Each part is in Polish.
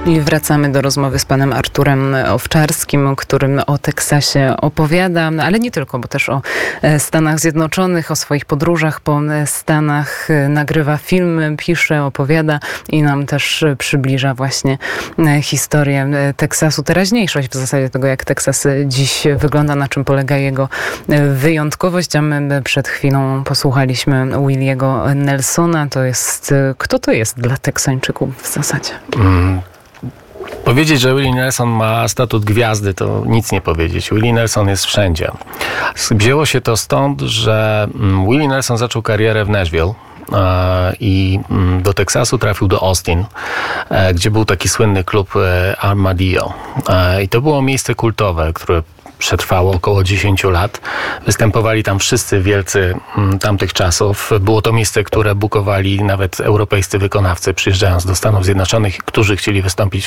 I wracamy do rozmowy z panem Arturem Owczarskim, którym o Teksasie opowiada, ale nie tylko, bo też o Stanach Zjednoczonych, o swoich podróżach po Stanach, nagrywa filmy, pisze, opowiada i nam też przybliża właśnie historię Teksasu, teraźniejszość w zasadzie tego, jak Teksas dziś wygląda, na czym polega jego wyjątkowość, a my przed chwilą posłuchaliśmy Williego Nelsona. Kto to jest dla Teksańczyków w zasadzie? Powiedzieć, że Willie Nelson ma statut gwiazdy, to nic nie powiedzieć. Willie Nelson jest wszędzie. Wzięło się to stąd, że Willie Nelson zaczął karierę w Nashville i do Teksasu trafił do Austin, gdzie był taki słynny klub Armadillo. I to było miejsce kultowe, które przetrwało około 10 lat. Występowali tam wszyscy wielcy tamtych czasów. Było to miejsce, które bukowali nawet europejscy wykonawcy, przyjeżdżając do Stanów Zjednoczonych, którzy chcieli wystąpić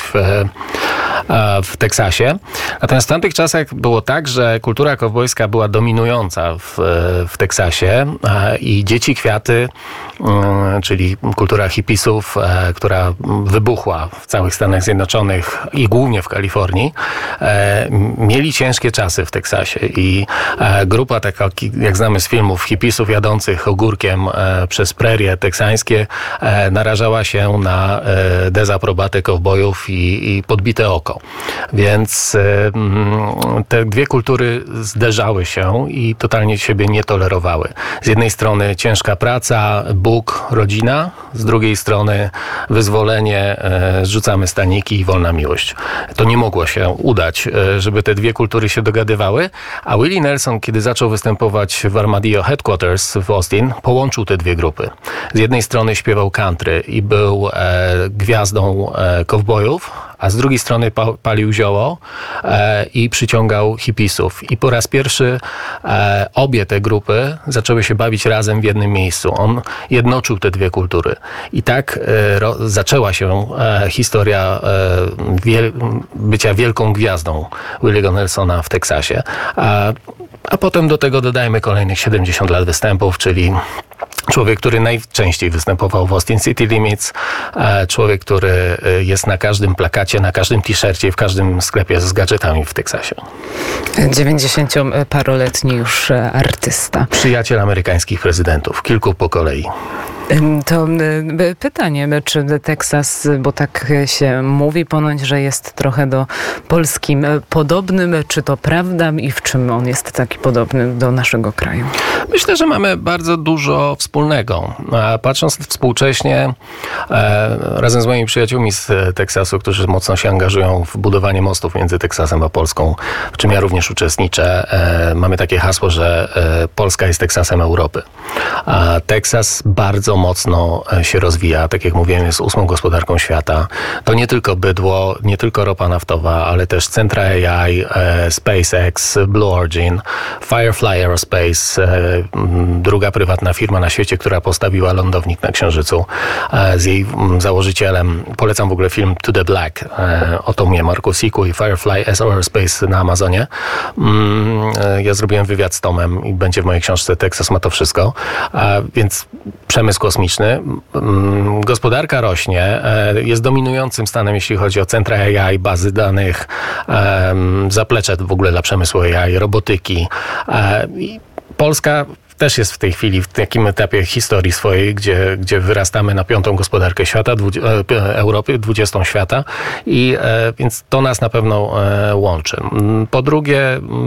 w Teksasie. Natomiast w tamtych czasach było tak, że kultura kowbojska była dominująca w Teksasie i Dzieci Kwiaty, czyli kultura hipisów, która wybuchła w całych Stanach Zjednoczonych i głównie w Kalifornii, mieli ciężkie czasy w Teksasie i grupa taka, jak znamy z filmów, hipisów jadących ogórkiem przez prerie teksańskie narażała się na dezaprobatę kowbojów i podbite oko. Więc te dwie kultury zderzały się i totalnie siebie nie tolerowały. Z jednej strony ciężka praca, Bóg, rodzina, z drugiej strony wyzwolenie, zrzucamy staniki i wolna miłość. To nie mogło się udać, żeby te dwie kultury się dogadywały, a Willie Nelson, kiedy zaczął występować w Armadillo Headquarters w Austin, połączył te dwie grupy. Z jednej strony śpiewał country i był gwiazdą kowbojów, a z drugiej strony palił zioło i przyciągał hipisów. I po raz pierwszy obie te grupy zaczęły się bawić razem w jednym miejscu. On jednoczył te dwie kultury. I tak zaczęła się historia bycia wielką gwiazdą Williego Nelsona w Teksasie. A potem do tego dodajmy kolejnych 70 lat występów, czyli człowiek, który najczęściej występował w Austin City Limits, człowiek, który jest na każdym plakacie, na każdym t-shircie, w każdym sklepie z gadżetami w Teksasie. 90-paroletni już artysta. Przyjaciel amerykańskich prezydentów, kilku po kolei. To pytanie, czy Teksas, bo tak się mówi ponoć, że jest trochę do Polski podobnym, czy to prawda i w czym on jest taki podobny do naszego kraju? Myślę, że mamy bardzo dużo wspólnego. Patrząc współcześnie, razem z moimi przyjaciółmi z Teksasu, którzy mocno się angażują w budowanie mostów między Teksasem a Polską, w czym ja również uczestniczę, mamy takie hasło, że Polska jest Teksasem Europy. A Teksas bardzo mocno się rozwija. Tak jak mówiłem, jest 8. gospodarką świata. To nie tylko bydło, nie tylko ropa naftowa, ale też centra AI, SpaceX, Blue Origin, Firefly Aerospace, druga prywatna firma na świecie, która postawiła lądownik na Księżycu. Z jej założycielem, polecam w ogóle film To the Black o Tomie Markusiku i Firefly Aerospace na Amazonie. Ja zrobiłem wywiad z Tomem i będzie w mojej książce Teksas ma to wszystko. Więc przemysł kosmiczny. Gospodarka rośnie, jest dominującym stanem, jeśli chodzi o centra AI, bazy danych, zaplecze w ogóle dla przemysłu AI, robotyki. Polska też jest w tej chwili w takim etapie historii swojej, gdzie wyrastamy na 5. gospodarkę świata, Europy, 20. świata i więc to nas na pewno łączy. Po drugie,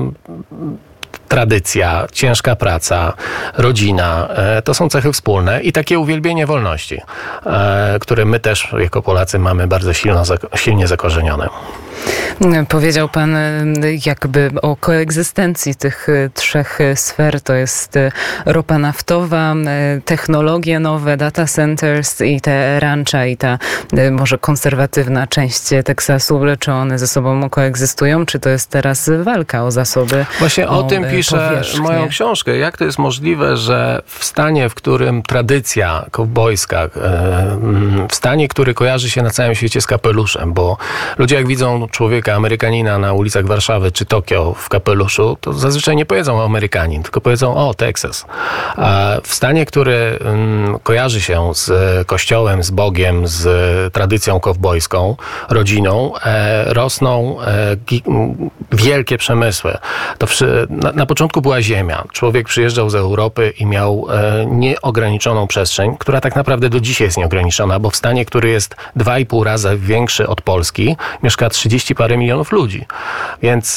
tradycja, ciężka praca, rodzina, to są cechy wspólne i takie uwielbienie wolności, które my też jako Polacy mamy bardzo silnie zakorzenione. Powiedział pan jakby o koegzystencji tych trzech sfer. To jest ropa naftowa, technologie nowe, data centers i te rancha i ta może konserwatywna część Teksasu. Czy one ze sobą koegzystują? Czy to jest teraz walka o zasoby? Właśnie o tym piszę moją książkę. Jak to jest możliwe, że w stanie, w którym tradycja kowbojska, w stanie, który kojarzy się na całym świecie z kapeluszem, bo ludzie jak widzą człowieka, Amerykanina na ulicach Warszawy czy Tokio w kapeluszu, to zazwyczaj nie powiedzą Amerykanin, tylko powiedzą o, Teksas. A w stanie, który kojarzy się z kościołem, z Bogiem, z tradycją kowbojską, rodziną, rosną wielkie przemysły. To na początku była ziemia. Człowiek przyjeżdżał z Europy i miał nieograniczoną przestrzeń, która tak naprawdę do dzisiaj jest nieograniczona, bo w stanie, który jest 2,5 razy większy od Polski, mieszka 30 parę milionów ludzi. Więc